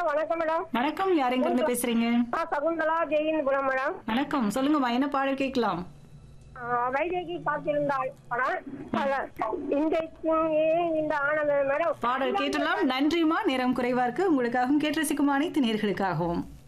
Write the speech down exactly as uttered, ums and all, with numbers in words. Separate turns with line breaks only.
Madam வணக்கம் madam.
வணக்கம். யார் எங்க இருந்து பேசுறீங்க?
ஆ சகுந்தலா ஜெயின்புரம் மேடம்.
வணக்கம். சொல்லுங்கம்மா, என்ன பாடல் கேட்கலாம்?
ஆ, வைதேகி காத்திருந்தாள் படம். இன்றைக்கும் ஏன் இந்த ஆனந்தம் மேடம்.
பாடல் கேட்டலாம். நன்றிமா. நேரம் குறைவா இருக்கு. உங்களுக்காகவும் கேட்டு ரசிக்கும் அனைத்து நேர்களுக்காகவும்